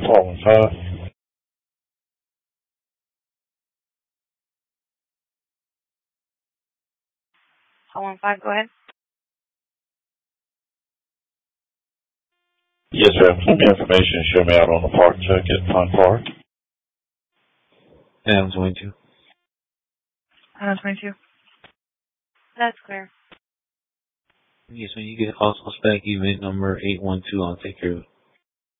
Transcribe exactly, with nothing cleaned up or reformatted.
four one five. four one five, go ahead. Yes, sir. Send me information. Show me out on the park check at Pine Park. Adam twenty-two. Adam twenty-two. That's clear. Yes, when you get also spec event number eight one two, I'll take care of it.